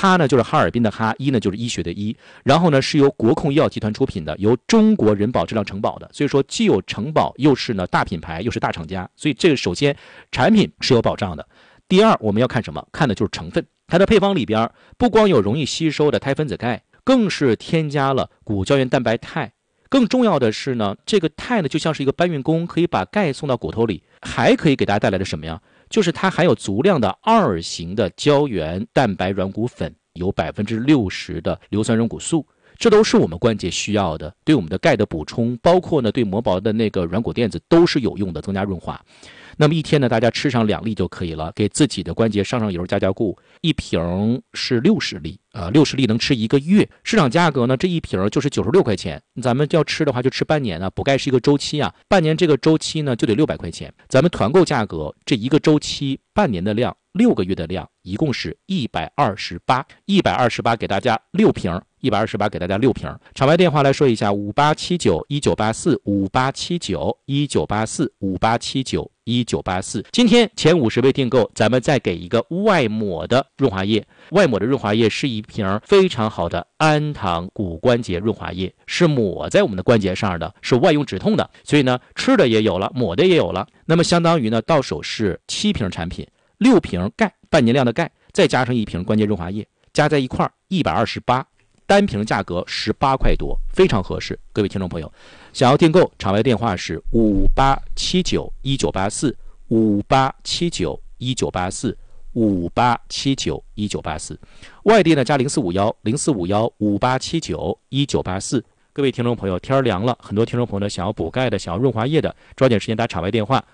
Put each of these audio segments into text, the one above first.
哈呢就是哈尔滨的哈，医呢就是医学的医，然后呢是由国控医药集团出品的，由中国人保质量承保的，所以说既有承保又是呢大品牌又是大厂家，所以这个首先产品是有保障的。第二，我们要看什么？看的就是成分。它的配方里边不光有容易吸收的钛分子钙，更是添加了骨胶原蛋白肽。更重要的是呢，这个肽呢就像是一个搬运工，可以把钙送到骨头里，还可以给大家带来的什么呀？就是它含有足量的2型的胶原蛋白软骨粉，有60%的硫酸软骨素，这都是我们关节需要的，对我们的钙的补充，包括呢对磨薄的那个软骨垫子都是有用的，增加润滑。那么一天呢，大家吃上2粒就可以了，给自己的关节上油加固。一瓶是60粒，60粒能吃1个月。市场价格呢，这一瓶就是96块钱。咱们要吃的话就吃半年啊，补钙是一个周期啊，半年这个周期呢就得600块钱。咱们团购价格这一个周期半年的量，6个月的量，一共是128，128给大家6瓶。128给大家6瓶。场外电话来说一下，587919845879198458791984。今天前50位订购，咱们再给一个外抹的润滑液。外抹的润滑液是一瓶非常好的氨糖骨关节润滑液，是抹在我们的关节上的，是外用止痛的。所以呢，吃的也有了，抹的也有了。那么相当于呢，到手是7瓶产品，6瓶钙，半年量的钙，再加上1瓶关节润滑液，加在一块128。单瓶价格18块多，非常合适。各位听众朋友，想要订购，场外电话是587919845879198458791984，外地呢加0451045158791984。各位听众朋友，天凉了，很多听众朋友呢想要补钙的，想要润滑液的，抓紧时间打场外电话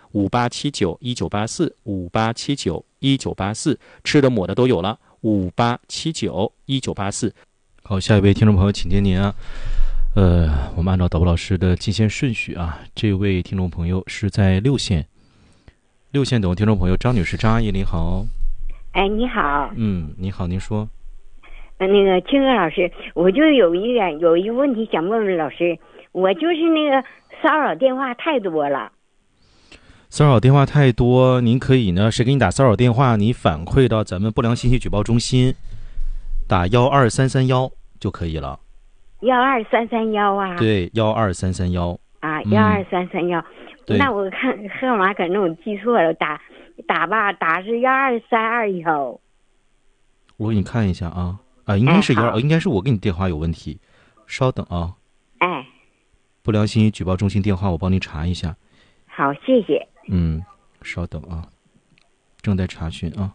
5879198458791984，吃的抹的都有了58791984。好，下一位听众朋友，请接您啊。我们按照导播老师的进线顺序啊，这位听众朋友是在6线等听众朋友张女士，张阿姨您好。 哎，你好。 你好，您说。 那个青哥老师，我就有一个问题想问问老师，我就是那个骚扰电话太多了。 骚扰电话太多，您可以呢，谁给你打骚扰电话，你反馈到咱们不良信息举报中心。打12331就可以了。 12331啊？对 ，12331 啊，12331。那我看号码可能我记错了，打是12321。 我给你看一下啊，应该是应该是我给你电话有问题，稍等啊。 哎， 不良信息举报中心电话我帮你查一下。 好，谢谢。 稍等啊，正在查询啊。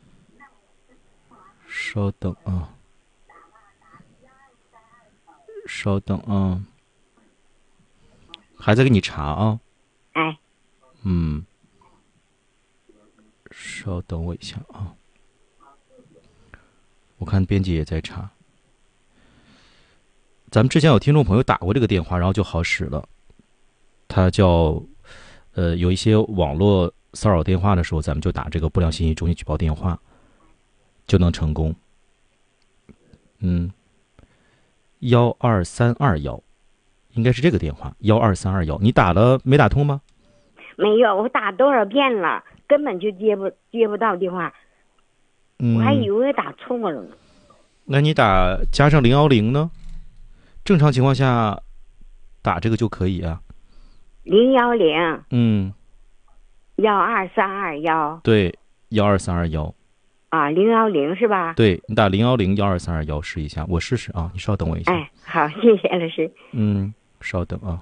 稍等啊，还在给你查啊。 哎， 稍等我一下啊，我看编辑也在查。咱们之前有听众朋友打过这个电话，然后就好使了。他叫有一些网络骚扰电话的时候，咱们就打这个不良信息中心举报电话。就能成功。12321应该是这个电话，12321。你打了没打通吗？ 没有，我打多少遍了，根本就接不到电话。我还以为打错了呢。 那你加上010呢？正常情况下打这个就可以啊。 010。12321。对 ，12321。 010是吧？ 对，你打010-12321试一下，我试试啊，你稍等我一下。 哎，好，谢谢老师。 稍等啊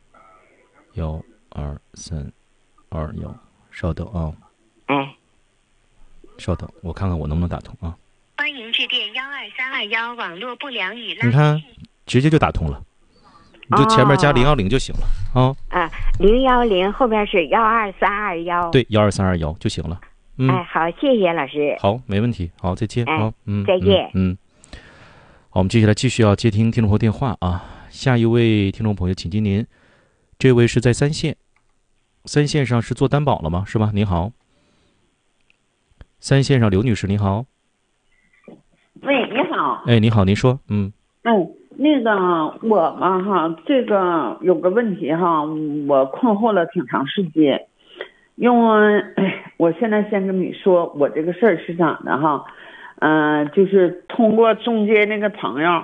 ，12321，稍等啊。 哎， 稍等，我看看我能不能打通啊。 欢迎致电12321，网络不良已拉。 你看，直接就打通了，你就前面加010就行了啊。 010后边是12321。 对，12321就行了。 好，谢谢老师。 好，没问题。好，再见。好， 再见。 好，我们接下来继续要接听听众朋友电话啊。下一位听众朋友，请接您。这位是在3线上是做担保了吗？是吧？您好。3线上刘女士，您好。 喂，你好。 哎，你好，您说。 那个我嘛哈，这个有个问题哈，我困惑了挺长时间。因为我现在先跟你说我这个事儿是咋的哈， 就是通过中介那个朋友，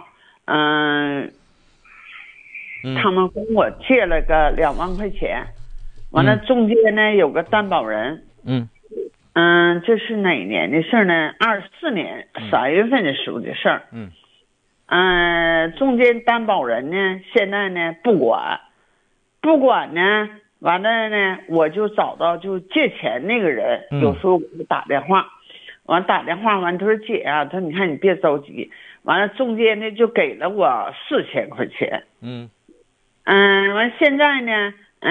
他们跟我借了个2万块钱，完了中介呢有个担保人，这是哪年的事呢？24年3月份的时候的事儿。中间担保人呢现在呢不管呢，完了呢我就找到就借钱那个人，有时候我就打电话，完他说姐啊，他说你看你别着急，完了中间呢就给了我4000块钱。完现在呢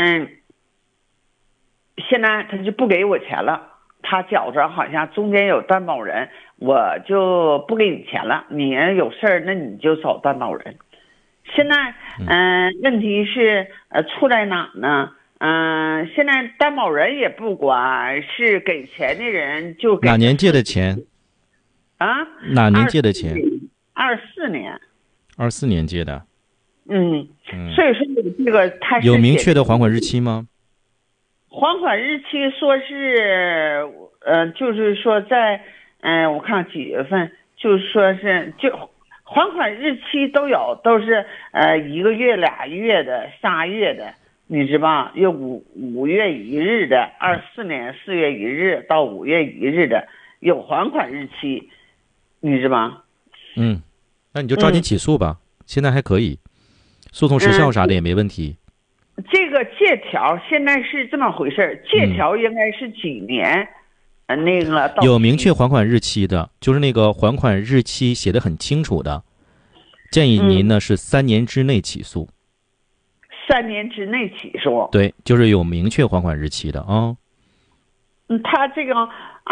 现在他就不给我钱了，他觉着好像中间有担保人，我就不给你钱了，你有事儿那你就找担保人。现在问题是出在哪呢？现在担保人也不管，是给钱的人就给。 哪年借的钱？哪年借的钱 ？24年。 24年借的。 所以说这个他是有明确的还款日期吗？ 还款日期说是就是说在我看几月份，就是说是就还款日期都有，都是1个月、2月的、3月的，你知道有5月1日的，24年4月1日到5月1日的有还款日期，你知道吗？ 那你就抓紧起诉吧，现在还可以，诉讼时效啥的也没问题。 这个借条现在是这么回事，借条应该是几年？那个有明确还款日期的，就是那个还款日期写得很清楚的，建议您呢是3年之内起诉。 3年之内起诉？ 对，就是有明确还款日期的啊。 他这个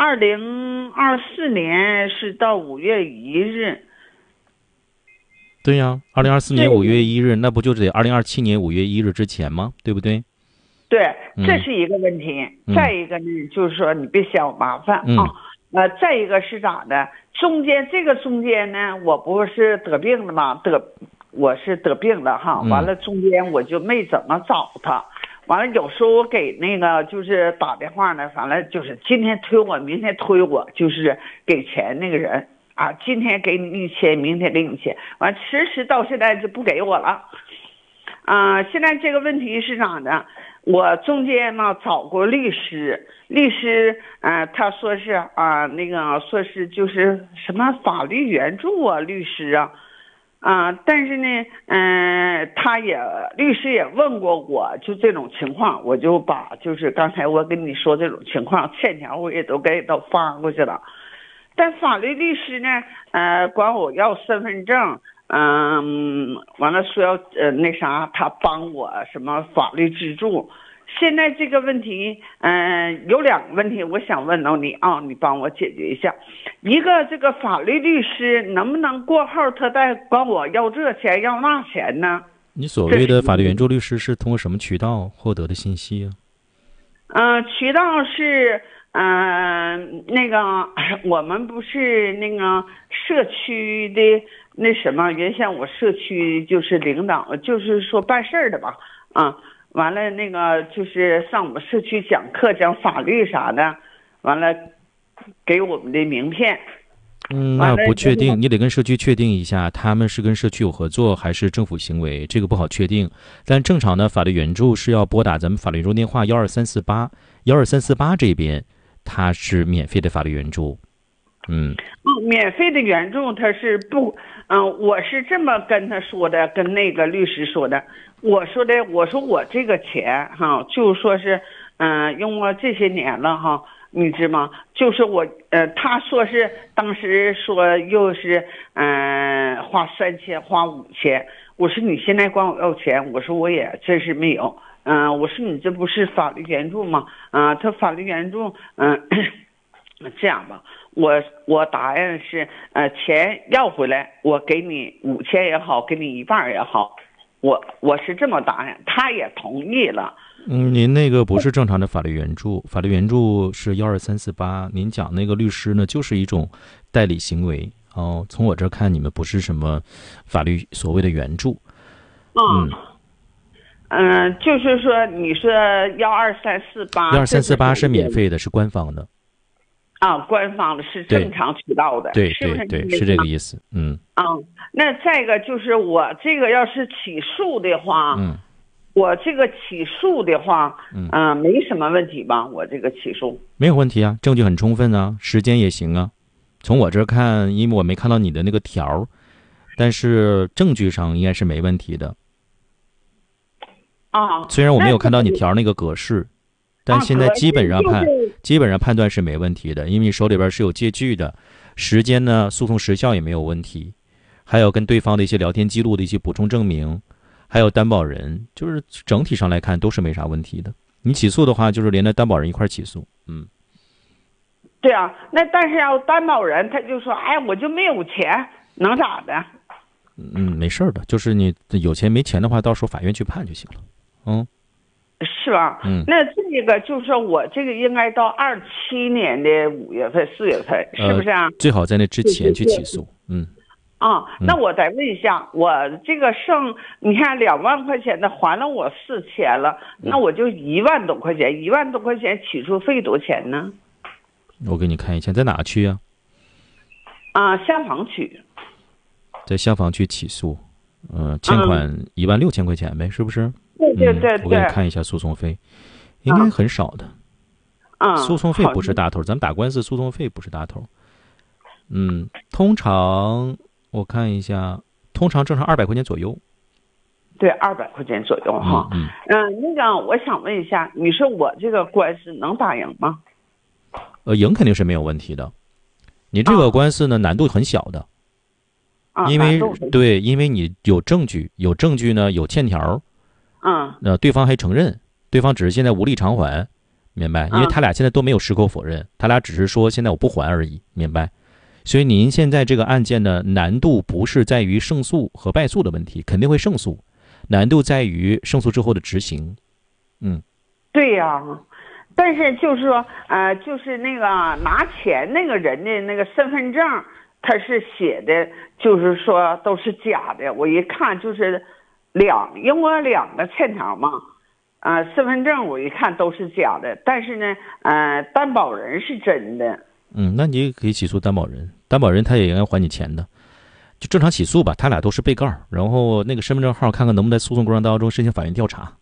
2024年是到5月1日。 对呀，2024年5月1日，那不就得2027年5月1日之前吗？对不对？ 对，这是一个问题。再一个呢，就是说你别嫌我麻烦啊。再一个是咋的？中间呢，我不是得病了吗？我是得病了哈。完了中间我就没怎么找他。完了有时候我给那个就是打电话呢，反正就是今天推我，明天推我，就是给钱那个人。今天给你1000，明天给你1000，完迟到现在就不给我了。现在这个问题是咋的？我中间呢找过律师，他说是那个说是就是什么法律援助律师但是呢律师也问过我，就这种情况，我就把就是刚才我跟你说这种情况欠条我也都给他发过去了。但法律律师呢管我要身份证，完了说要那啥，他帮我什么法律资助。现在这个问题有2个问题我想问到你你帮我解决一下。一个，这个法律律师能不能过后他再管我要这钱要那钱呢？ 你所谓的法律援助律师是通过什么渠道获得的信息渠道是那个我们不是那个社区的那什么，原先我社区就是领导，就是说办事儿的吧完了那个就是上我们社区讲课讲法律啥的，完了给我们的名片。 那不确定，你得跟社区确定一下，他们是跟社区有合作还是政府行为，这个不好确定。但正常的法律援助是要拨打咱们法律援助电话12348这边，它是免费的法律援助。 免费的援助他是不我是这么跟他说的，跟那个律师说的。我说我这个钱就说是用了这些年了你知道吗？就是我他说是当时说又是花3000花5000，我说你现在管我要钱，我说我也真是没有。我说你这不是法律援助吗？他法律援助这样吧，我答案是钱要回来，我给你5000也好，给你1半也好，我是这么答案，他也同意了。 您那个不是正常的法律援助，法律援助是12348，您讲那个律师呢，就是一种代理行为从我这儿看，你们不是什么法律所谓的援助。 就是说你说12348是免费的， 是官方的。 官方的是正常渠道的， 对是不是？ 对，是这个意思。 那再一个就是我这个要是起诉的话，我这个起诉的话，没什么问题吧？我这个起诉没有问题啊，证据很充分啊，时间也行啊。从我这看，因为我没看到你的那个条，但是证据上应该是没问题的。虽然我没有看到你条那个格式，但现在基本上判断是没问题的，因为你手里边是有借据的，时间呢，诉讼时效也没有问题，还有跟对方的一些聊天记录的一些补充证明，还有担保人，就是整体上来看都是没啥问题的。你起诉的话，就是连着担保人一块起诉。 对啊，那但是要担保人他就说，哎，我就没有钱，能咋的？ 没事的，就是你有钱没钱的话，到时候法院去判就行了。 是吧？那这个就是说我这个应该到27年的5月份、4月份，是不是啊？ 最好在那之前去起诉。 那我再问一下，我这个剩你看2万块钱的还了我4000了，那我就1万多块钱，1万多块钱起诉费多少钱呢？ 我给你看一下，在哪区啊？ 消防区。 在消防区起诉，欠款16000块钱呗，是不是？ 对。 我给你看一下诉讼费，应该很少的。诉讼费不是大头，咱们打官司诉讼费不是大头。通常我看一下，通常正常200块钱左右。 对，200块钱左右哈。那个我想问一下，你说我这个官司能打赢吗？ 赢肯定是没有问题的。你这个官司呢，难度很小的。因为你有证据呢，有欠条。对方还承认，对方只是现在无力偿还，明白？因为他俩现在都没有矢口否认，他俩只是说现在我不还而已，明白？所以您现在这个案件呢，难度不是在于胜诉和败诉的问题，肯定会胜诉，难度在于胜诉之后的执行。 对呀。但是就是说，就是那个拿钱那个人的那个身份证，他是写的，就是说都是假的。我一看就是因为我2个欠条嘛，身份证我一看都是假的。但是呢，担保人是真的。 那你可以起诉担保人，担保人他也应该还你钱的，就正常起诉吧。他俩都是被告，然后那个身份证号看看能不能在诉讼过程当中申请法院调查。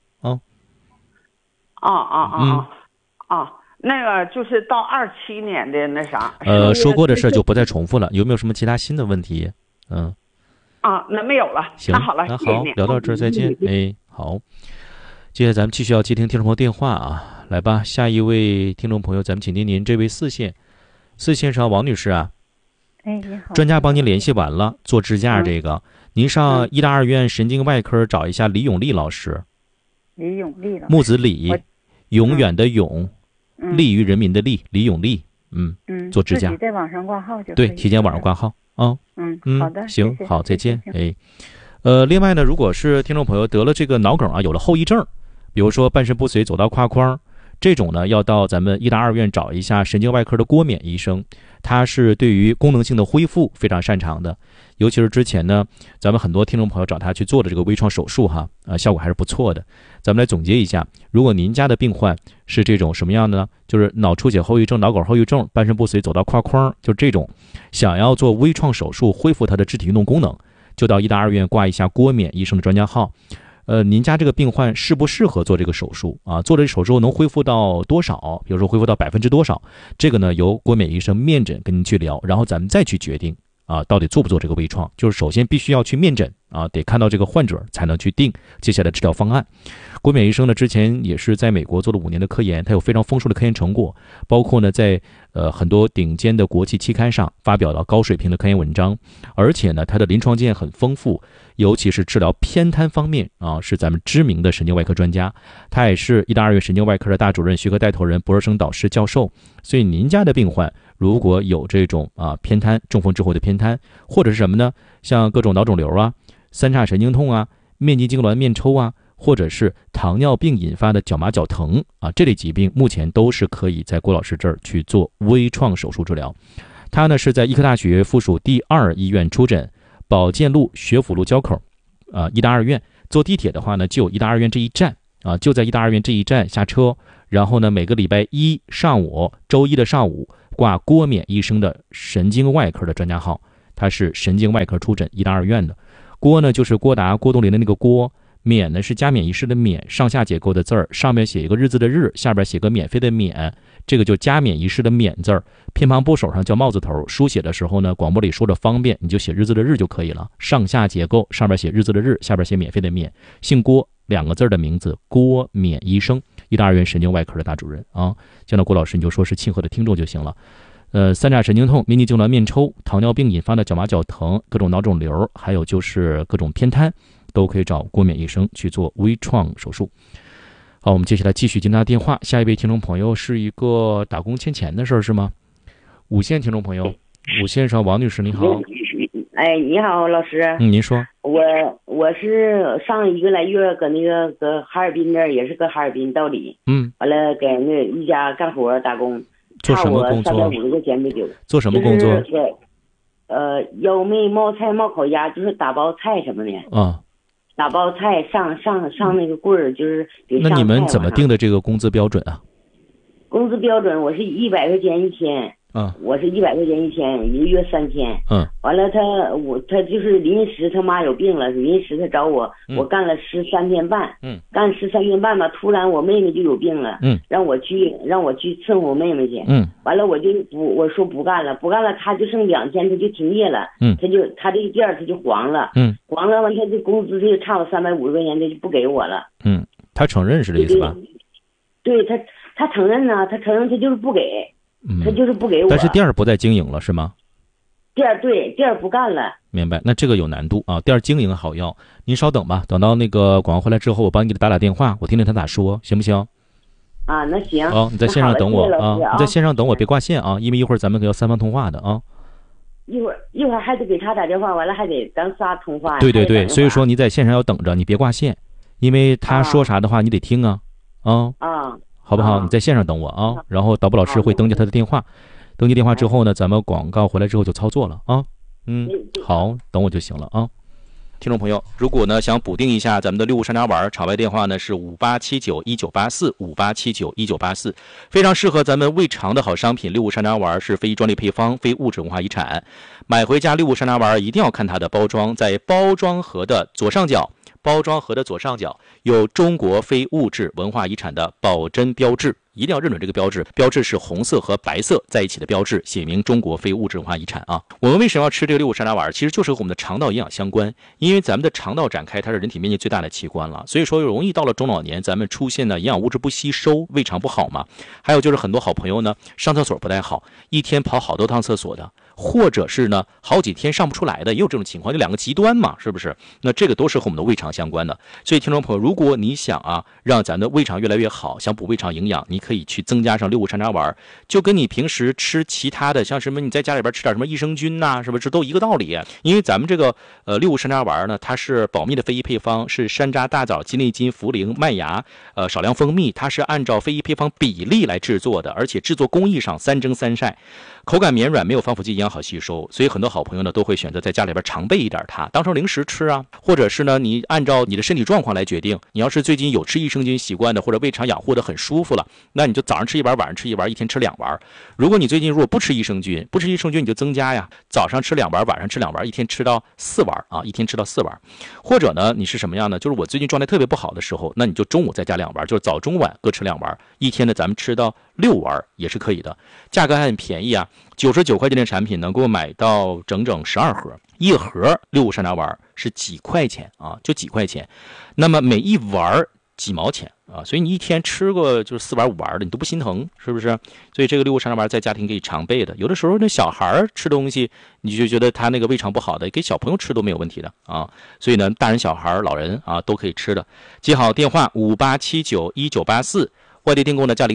那个就是到27年的那啥。 说过的事就不再重复了。有没有什么其他新的问题？ 那没有了。 行， 那好了，谢谢你。 聊到这儿再见。好，接下来咱们继续要接听听众朋友电话啊，来吧，下一位听众朋友，咱们请听您这位4线上王女士啊。 你好。专家帮您联系完了，做支架这个，您上医大2院神经外科找一下李永利老师。 李永利老师。 木子李，永远的永，利于人民的利，李永利。做支架。 自己在网上挂号就可以。 对，提前网上挂号。 好的。 行， 谢谢好，再见。另外呢，如果是听众朋友得了这个脑梗啊，有了后遗症，比如说半身不遂走到胯框，这种呢，要到咱们医大2院找一下神经外科的郭冕医生，他是对于功能性的恢复非常擅长的，尤其是之前呢，咱们很多听众朋友找他去做的这个微创手术哈，效果还是不错的。咱们来总结一下，如果您家的病患是这种什么样的呢？就是脑出血后遗症、脑梗后遗症、半身不遂走到胯框，就这种，想要做微创手术恢复他的肢体运动功能，就到医大2院挂一下郭冕医生的专家号。您家这个病患适不适合做这个手术啊？做这个手术能恢复到多少？比如说恢复到%多少？这个呢，由郭冕医生面诊跟您去聊，然后咱们再去决定到底做不做这个微创。就是首先必须要去面诊得看到这个患者才能去定接下来的治疗方案。郭冕医生呢，之前也是在美国做了5年的科研，他有非常丰硕的科研成果，包括呢在很多顶尖的国际期刊上发表了高水平的科研文章，而且呢他的临床经验很丰富，尤其是治疗偏瘫方面是咱们知名的神经外科专家，他也是医大2院神经外科的大主任、学科带头人、博士生导师、教授。所以您家的病患如果有这种偏瘫、中风之后的偏瘫，或者是什么呢？像各种脑肿瘤三叉神经痛面筋痉挛、面抽或者是糖尿病引发的脚麻脚疼这类疾病，目前都是可以在郭老师这儿去做微创手术治疗。他呢是在医科大学附属第2医院出诊，保健路学府路交口医大2院。坐地铁的话呢，就有医大2院这一站就在医大2院这一站下车，然后呢每个礼拜一上午、周一的上午挂郭冕医生的神经外科的专家号，他是神经外科出诊医大二院的。郭呢就是郭达郭冬临的那个郭，冕呢是加冕仪式的冕，上下结构的字儿，上面写一个日字的日，下边写个免费的免，这个就加冕仪式的免字儿，偏旁部首上叫帽字头，书写的时候呢，广播里说的方便，你就写日字的日就可以了。上下结构，上边写日字的日，下边写免费的免，姓郭2个字的名字，郭冕医生，医大二院神经外科的大主任啊。见到郭老师你就说是庆贺的听众就行了。三叉神经痛、迷你痉挛、面抽、糖尿病引发的脚麻脚疼、各种脑肿瘤，还有就是各种偏瘫，都可以找郭冕医生去做微创手术。好，我们接下来继续接他电话。下一位听众朋友是一个打工欠钱的事儿是吗？5线听众朋友，5线上王女士你好。 哎，你好，老师。 您说。 我是上1个来月搁那个搁哈尔滨那儿，也是搁哈尔滨道里。完了给那一家干活打工。 做什么工作 ？350块钱没给我。 做什么工作？ 腰妹冒菜冒烤鸭，就是打包菜什么的。 啊。 打包菜上那个棍儿，就是给上。 那你们怎么定的这个工资标准啊？ 工资标准我是100块钱一天。我是100块钱一天，1个月3000。完了他就是临时他妈有病了，临时他找我，我干了13天半。干13天半吧，突然我妹妹就有病了。让我去伺候我妹妹去。完了我说不干了，他就剩2天他就停业了。他这个店他就黄了。黄了完他这工资他就差我350块钱，他就不给我了。 他承认是这意思吧？ 对他承认呢，他承认他就是不给。他就是不给我。 但是店儿不再经营了是吗？ 店儿不干了。 明白，那这个有难度啊。店儿经营好要，您稍等吧，等到那个广告回来之后，我帮你给他打电话，我听听他咋说，行不行？ 啊，那行。 你在线上等我啊，你在线上等我，别挂线啊，因为一会儿咱们要3方通话的啊。 一会儿还得给他打电话，完了还得咱仨通话。 对，所以说你在线上要等着，你别挂线，因为他说啥的话你得听啊。好不好？你在线上等我啊，然后导播老师会登记他的电话，登记电话之后呢，咱们广告回来之后就操作了啊。好，等我就行了啊。听众朋友，如果呢想补丁一下咱们的65山楂丸，场外电话呢是58791984，58791984，非常适合咱们胃肠的好商品。65山楂丸是非专利配方，非物质文化遗产。买回家65山楂丸一定要看它的包装，在包装盒的左上角。有中国非物质文化遗产的保真标志，一定要认准这个标志。标志是红色和白色在一起的标志，写明中国非物质文化遗产啊。我们为什么要吃这个65山楂丸？其实就是和我们的肠道营养相关，因为咱们的肠道展开，它是人体面积最大的器官了，所以说容易到了中老年，咱们出现的营养物质不吸收，胃肠不好嘛。还有就是很多好朋友呢，上厕所不太好，一天跑好多趟厕所的。或者是呢好几天上不出来的，也有这种情况，就2个极端嘛，是不是？那这个都是和我们的胃肠相关的。所以听众朋友，如果你想让咱的胃肠越来越好，想补胃肠营养，你可以去增加上65山楂丸，就跟你平时吃其他的，像什么你在家里边吃点什么益生菌呐，是不是都一个道理？因为咱们这个65山楂丸呢，它是保密的非遗配方，是山楂、大枣、鸡内金、茯苓、麦芽，少量蜂蜜，它是按照非遗配方比例来制作的，而且制作工艺上3蒸3晒，口感绵软，没有防腐剂，营养好吸收，所以很多好朋友呢都会选择在家里边常备一点它，当成零食吃啊，或者是呢你按照你的身体状况来决定。你要是最近有吃益生菌习惯的，或者胃肠养护的很舒服了，那你就早上吃1丸，晚上吃1丸，一天吃2丸。如果你最近如果不吃益生菌你就增加呀，早上吃2丸，晚上吃2丸，一天吃到4丸啊，一天吃到4丸。或者呢你是什么样呢？就是我最近状态特别不好的时候，那你就中午再加2丸，就是早中晚各吃2丸，一天呢咱们吃到6丸也是可以的。价格还很便宜啊，99块钱的产品能够买到整整12盒，一盒65山楂丸是几块钱啊，就几块钱，那么每一丸几毛钱啊，所以你一天吃个就是4丸5丸的，你都不心疼，是不是？所以这个65山楂丸在家庭可以常备的。有的时候那小孩吃东西，你就觉得他那个胃肠不好的，给小朋友吃都没有问题的啊。所以呢，大人小孩老人啊都可以吃的。记好电话58791984。外地订购呢加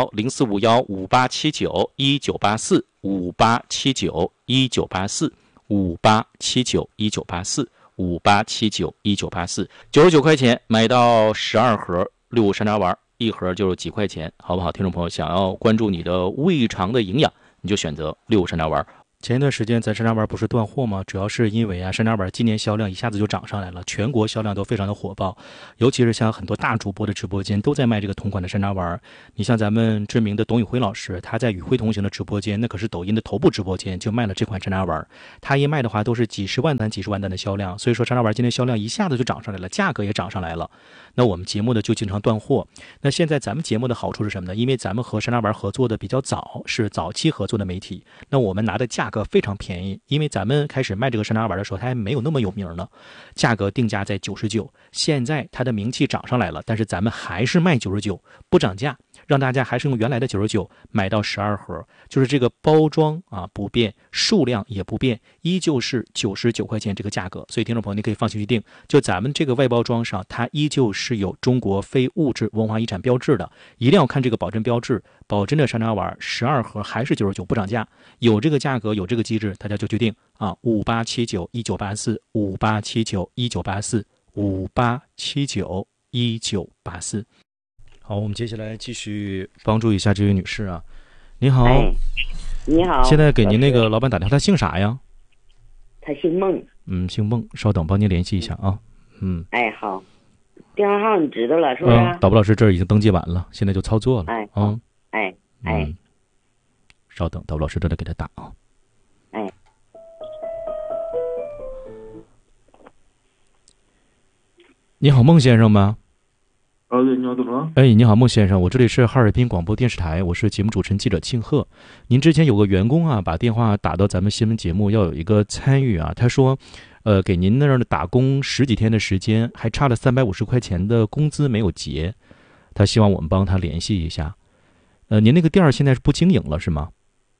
0451045158791984，58791984，58791984，99块钱买到12盒65山楂丸，一盒就是几块钱，好不好？听众朋友想要关注你的胃肠的营养，你就选择65山楂丸。 前一段时间咱山楂丸不是断货吗？主要是因为山楂丸今年销量一下子就涨上来了，全国销量都非常的火爆，尤其是像很多大主播的直播间都在卖这个同款的山楂丸。你像咱们知名的董宇辉老师，他在与辉同行的直播间，那可是抖音的头部直播间，就卖了这款山楂丸。他一卖的话都是几十万单的销量，所以说山楂丸今天销量一下子就涨上来了，价格也涨上来了。那我们节目呢就经常断货。那现在咱们节目的好处是什么呢？因为咱们和山楂丸合作的比较早，是早期合作的媒体，那我们拿的价格非常便宜，因为咱们开始卖这个山楂丸的时候，它还没有那么有名呢，价格定价在99，现在它的名气涨上来了，但是咱们还是卖99，不涨价，让大家还是用原来的99买到12盒，就是这个包装不变，数量也不变，依旧是99块钱这个价格。所以听众朋友你可以放心去订，就咱们这个外包装上，它依旧是有中国非物质文化遗产标志的，一定要看这个保真标志，保真的山楂丸12盒还是99，不涨价，有这个价格有这个机制，大家就去订587919845879198458791984。好，我们接下来继续帮助一下这位女士啊。你好， 你好， 现在给您那个老板打电话，他姓啥呀？ 他姓孟。 姓孟，稍等，帮您联系一下啊。 好，电话号你知道了是不是？ 导播老师这儿已经登记完了，现在就操作了。稍等，导播老师这里给他打啊。你好，孟先生吗？ 对，你好，怎么了？ 你好，孟先生，我这里是哈尔滨广播电视台，我是节目主持人记者庆贺。您之前有个员工把电话打到咱们新闻节目，要有一个参与他说，给您那儿的打工10几天的时间，还差了350块钱的工资没有结，他希望我们帮他联系一下。您那个店儿现在是不经营了是吗？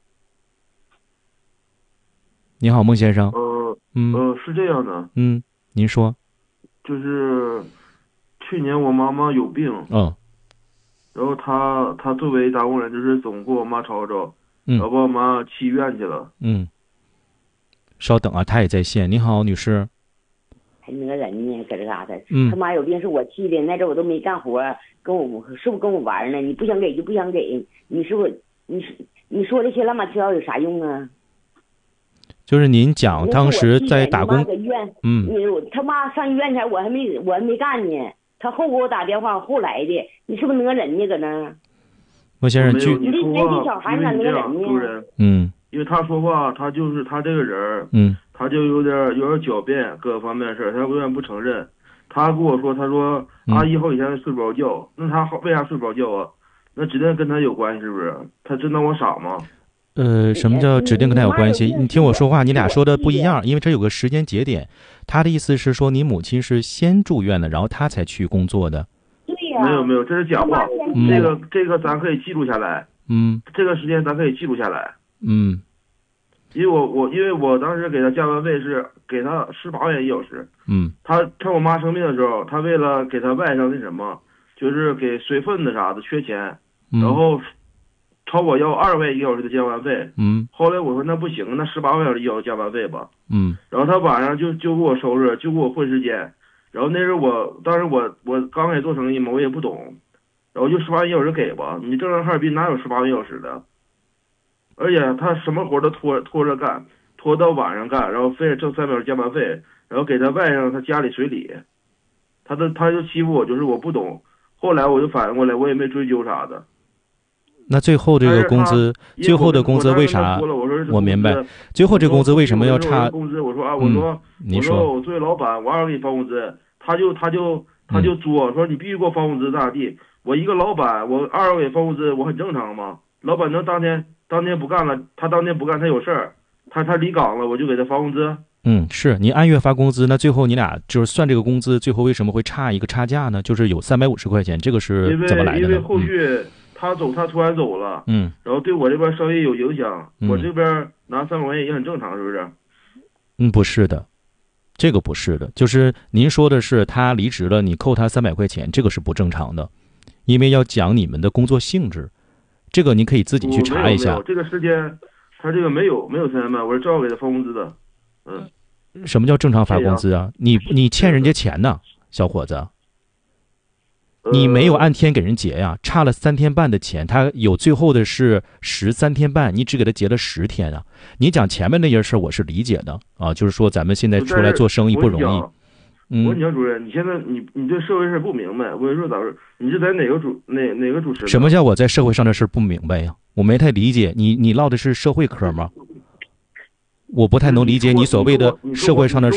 你好，孟先生。 是这样的。 您说。 就是去年我妈妈有病，然后她作为打工人，就是总给我妈吵吵，然后把我妈气医院去了。 稍等她也在线。你好，女士。 还那个人呢，搁这嘎达。他妈有病是我气的，那阵我都没干活，是不是跟我玩呢？你不想给就不想给，你是不是你说这些乱七八糟有啥用啊？ 就是您讲当时在打工， 他妈上医院前我还没干呢，他后给我打电话后来的，你是不是那个人呢？搁那？ 孟先生， 你这小孩咋那个人呢？因为他说话，他就是他这个人，他就有点狡辩，各方面的事他永远不承认。他跟我说，他说阿姨好几天睡不着觉，那他为啥睡不着觉啊？那指定跟他有关系，是不是？他真当我傻吗？ 什么叫指定跟他有关系？你听我说话，你俩说的不一样，因为这有个时间节点。他的意思是说，你母亲是先住院的，然后他才去工作的。 对呀。 没有，这是假话。这个咱可以记录下来。这个时间咱可以记录下来。因为我当时给他加班费是给他18元1小时。他趁我妈生病的时候，他为了给他外甥那什么，就是给随份子啥的缺钱，然后朝我要2元1小时的加班费。后来我说那不行，那18元1小时加班费吧。然后他晚上就给我收拾，就给我混时间。然后那时候当时我刚开始做生意嘛，我也不懂，然后就18元1小时给吧。你正常哈尔滨哪有18元1小时的？而且他什么活都拖着干，拖到晚上干，然后非得挣3小时加班费，然后给他外甥他家里随礼，他就欺负我，就是我不懂。后来我就反应过来，我也没追究啥的。 那最后这个工资，最后的工资为啥？我明白，最后这工资为什么要差？ 工资，我说我作为老板，我2给你发工资，他就作说你必须给我发工资咋地？我一个老板，我2给发工资，我很正常吗？老板能当天不干了，他当天不干，他有事儿，他离岗了，我就给他发工资。 是你按月发工资，那最后你俩就是算这个工资，最后为什么会差一个差价呢？就是有350块钱，这个是怎么来的呢？ 因为后续他突然走了，然后对我这边生意有影响，我这边拿300块钱也很正常，是不是？ 不是的，这个不是的，就是您说的是他离职了，你扣他300块钱，这个是不正常的，因为要讲你们的工作性质，这个您可以自己去查一下。 没有这个时间，他这个没有300万，我是照样给他发工资的。 什么叫正常发工资啊？你欠人家钱呢，小伙子。 你没有按天给人结呀，差了3天半的钱，他有最后的是13天半，你只给他结了10天啊。你讲前面那件事我是理解的啊，就是说咱们现在出来做生意不容易。 我跟你讲，主任，你现在你对社会事不明白。我跟你说，导师，你是在哪个主持？ 什么叫我在社会上的事不明白呀？我没太理解你唠的是社会科吗？我不太能理解你所谓的社会上的事